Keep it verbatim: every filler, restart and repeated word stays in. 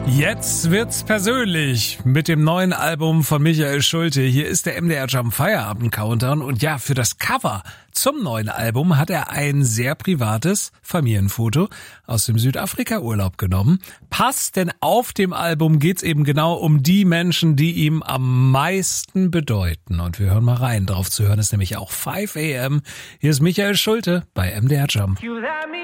Jetzt wird's persönlich mit dem neuen Album von Michael Schulte. Hier ist der M D R Jump Feierabend Countdown und ja, für das Cover zum neuen Album hat er ein sehr privates Familienfoto aus dem Südafrika-Urlaub genommen. Passt, denn auf dem Album geht's eben genau um die Menschen, die ihm am meisten bedeuten. Und wir hören mal rein. Drauf zu hören ist nämlich auch five a m. Hier ist Michael Schulte bei M D R Jump.